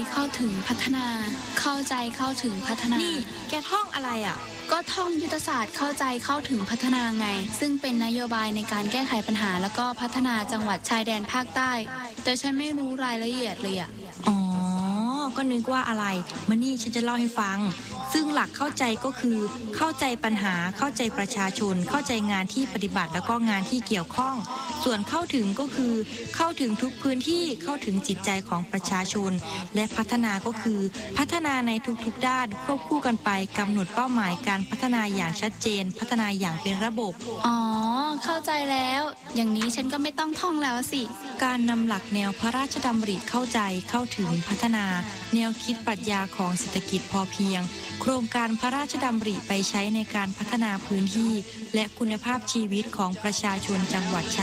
เข้าถึงพัฒนา เข้าใจเข้าถึงพัฒนานี่แกท่องอะไรอ่ะก็ท่องยุทธศาสตร์เข้าใจเข้าถึงพัฒนาไง ซึ่งเป็นนโยบายในการแก้ไขปัญหาแล้วก็พัฒนาจังหวัดชายแดนภาคใต้ แต่ฉันไม่รู้รายละเอียดเลยอะอ๋อ ก็นึกว่าอะไรมานี่ฉันจะเล่าให้ฟัง ซึ่งหลักเข้าใจก็คือ เข้าใจปัญหา เข้าใจประชาชน เข้าใจงานที่ปฏิบัติแล้วก็งานที่เกี่ยวข้อง ส่วนเข้าถึงก็คือ เข้าถึงทุกพื้นที่ เข้าถึงจิตใจของประชาชน และพัฒนาก็คือ พัฒนาในทุกๆด้านควบคู่กันไปกำหนดเป้าหมายการพัฒนาอย่างชัดเจน พัฒนาอย่างเป็นระบบอ๋อ เข้าใจแล้ว อย่างนี้ฉันก็ไม่ต้องท่องแล้วสิการนำหลักแนวพระราชดำริเข้าใจเข้าถึงพัฒนา แนวคิดปรัชญาของเศรษฐกิจพอเพียง โครงการพระราชดำริไปใช้ในการพัฒนาพื้นที่ และคุณภาพชีวิตของประชาชนจังหวัด